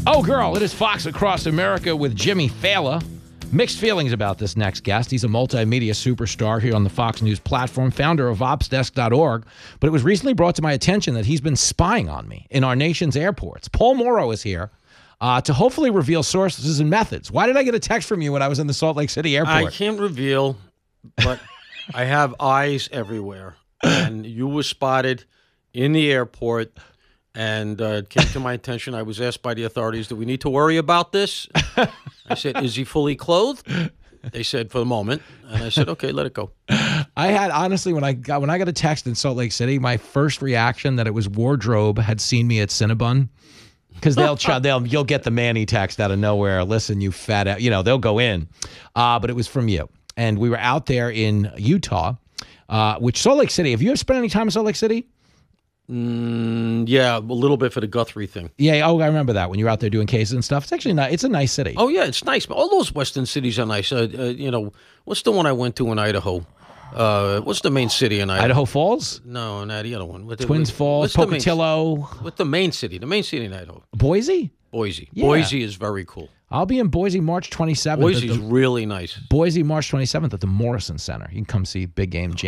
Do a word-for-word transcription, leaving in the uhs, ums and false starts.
Oh, girl, it is Fox Across America with Jimmy Fallon. Mixed feelings about this next guest. He's a multimedia superstar here on the Fox News platform, founder of ops desk dot org. But it was recently brought to my attention that he's been spying on me in our nation's airports. Paul Mauro is here uh, to hopefully reveal sources and methods. Why did I get a text from you when I was in the Salt Lake City airport? I can't reveal, but I have eyes everywhere. And you were spotted in the airport. And uh, it came to my attention. I was asked by the authorities, do we need to worry about this? I said, is he fully clothed? They said, for the moment. And I said, okay, let it go. I had, honestly, when I got when I got a text in Salt Lake City, my first reaction that it was Wardrobe had seen me at Cinnabon. Because they'll, try, they'll, you'll get the Manny text out of nowhere. Listen, you fat out. You know, they'll go in. Uh, but it was from you. And we were out there in Utah, uh, which Salt Lake City. Have you ever spent any time in Salt Lake City? Mm, yeah, a little bit for the Guthrie thing. Yeah, oh, I remember that when you were out there doing cases and stuff. It's actually not. It's a nice city. Oh yeah, it's nice. All those western cities are nice. Uh, uh, you know, what's the one I went to in Idaho? Uh, what's the main city in Idaho? Idaho Falls? No, not the other one. What, Twins what, Falls, Pocatello. Main, what's the main city? The main city in Idaho? Boise? Boise. Yeah. Boise is very cool. I'll be in Boise March twenty-seventh. Boise's really nice. Boise March twenty-seventh at the Morrison Center. You can come see big game.